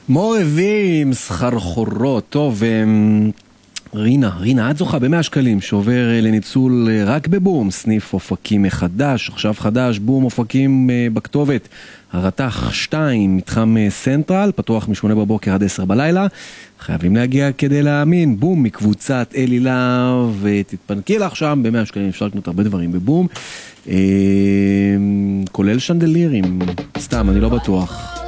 מור אבירים, סחרחורות, טוב, רינה, את זוכה ב100 שקלים שעובר לניצול רק בבום, סניף אופקים מחדש, עכשיו חדש, בום אופקים בכתובת, הרתח 2, מתחם סנטרל, פתוח מ8 בבוקר עד 10 בלילה, חייבים להגיע כדי להאמין, בום מקבוצת אלילה, ותתפנקי לך שם, ב100 שקלים אפשר לקנות הרבה דברים בבום, כולל שנדלירים, סתם, אני לא בטוח.